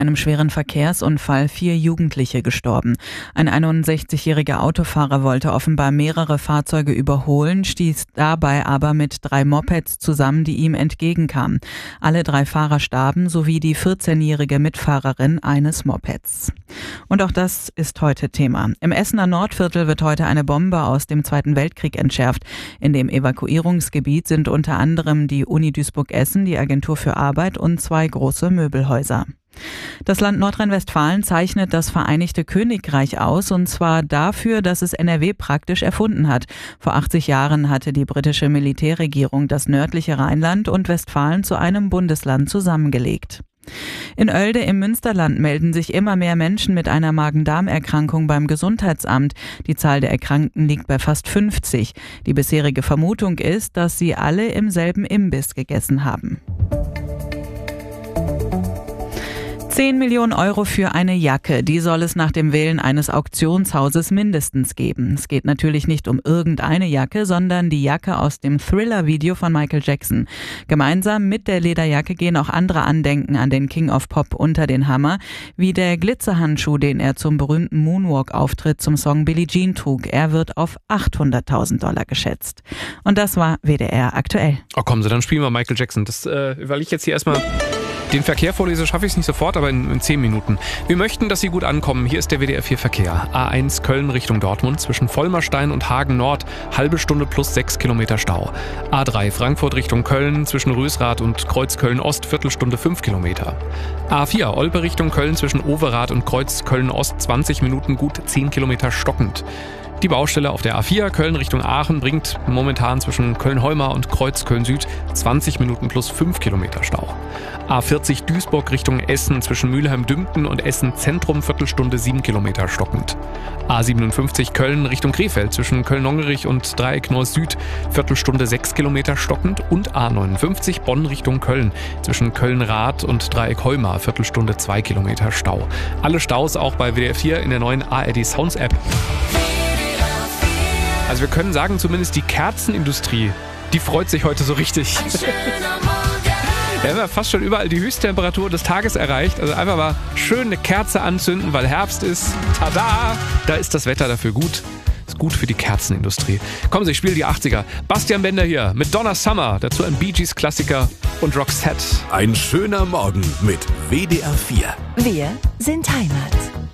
In einem schweren Verkehrsunfall 4 Jugendliche gestorben. Ein 61-jähriger Autofahrer wollte offenbar mehrere Fahrzeuge überholen, stieß dabei aber mit 3 Mopeds zusammen, die ihm entgegenkamen. Alle 3 Fahrer starben, sowie die 14-jährige Mitfahrerin eines Mopeds. Und auch das ist heute Thema. Im Essener Nordviertel wird heute eine Bombe aus dem Zweiten Weltkrieg entschärft. In dem Evakuierungsgebiet sind unter anderem die Uni Duisburg-Essen, die Agentur für Arbeit und 2 große Möbelhäuser. Das Land Nordrhein-Westfalen zeichnet das Vereinigte Königreich aus, und zwar dafür, dass es NRW praktisch erfunden hat. Vor 80 Jahren hatte die britische Militärregierung das nördliche Rheinland und Westfalen zu einem Bundesland zusammengelegt. In Oelde im Münsterland melden sich immer mehr Menschen mit einer Magen-Darm-Erkrankung beim Gesundheitsamt. Die Zahl der Erkrankten liegt bei fast 50. Die bisherige Vermutung ist, dass sie alle im selben Imbiss gegessen haben. 10 Millionen Euro für eine Jacke, die soll es nach dem Wählen eines Auktionshauses mindestens geben. Es geht natürlich nicht um irgendeine Jacke, sondern die Jacke aus dem Thriller-Video von Michael Jackson. Gemeinsam mit der Lederjacke gehen auch andere Andenken an den King of Pop unter den Hammer, wie der Glitzerhandschuh, den er zum berühmten Moonwalk-Auftritt zum Song Billie Jean trug. Er wird auf $800.000 geschätzt. Und das war WDR aktuell. Oh, kommen Sie, dann spielen wir Michael Jackson. Weil ich jetzt hier erstmal den Verkehr vorlese, schaffe ich es nicht sofort, aber in 10 Minuten. Wir möchten, dass Sie gut ankommen. Hier ist der WDR 4 Verkehr. A1 Köln Richtung Dortmund zwischen Vollmerstein und Hagen Nord. Halbe Stunde plus 6 Kilometer Stau. A3 Frankfurt Richtung Köln zwischen Rösrath und Kreuzköln Ost. Viertelstunde 5 Kilometer. A4 Olpe Richtung Köln zwischen Overath und Kreuzköln Ost. 20 Minuten gut 10 Kilometer stockend. Die Baustelle auf der A4 Köln Richtung Aachen bringt momentan zwischen Köln-Heumar und Kreuzköln Süd 20 Minuten plus 5 Kilometer Stau. A40 Duisburg Richtung Essen zwischen Mülheim-Dümpten und Essen Zentrum Viertelstunde 7 Kilometer stockend. A57 Köln Richtung Krefeld zwischen Köln-Nongerich und Dreieck Neuss Süd Viertelstunde 6 Kilometer stockend und A59 Bonn Richtung Köln zwischen Köln-Rath und Dreieck Heumar Viertelstunde 2 Kilometer Stau. Alle Staus auch bei WDR 4 in der neuen ARD Sounds App. Also wir können sagen, zumindest die Kerzenindustrie, die freut sich heute so richtig. Wir haben ja fast schon überall die Höchsttemperatur des Tages erreicht. Also einfach mal schön eine Kerze anzünden, weil Herbst ist. Tada! Da ist das Wetter dafür gut. Ist gut für die Kerzenindustrie. Kommen Sie, ich spiele die 80er. Bastian Bender hier mit Donna Summer. Dazu ein Bee Gees Klassiker und Roxette. Ein schöner Morgen mit WDR 4. Wir sind Heimat.